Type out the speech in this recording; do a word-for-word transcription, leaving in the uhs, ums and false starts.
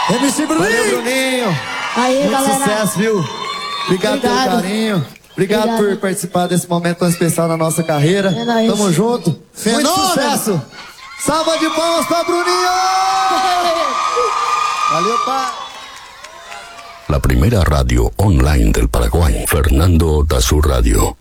M C Bruninho. Valeu, Bruninho. Aí, muito galera. sucesso, viu? Obrigado, Obrigado. pelo carinho. Obrigado, Obrigado por participar desse momento tão especial na nossa carreira. É nóis. Tamo junto. Fenômeno. Muito sucesso. Salva de palmas pra Bruninho. Valeu, pai. La primera radio online del Paraguay, Fernando Tasur Radio.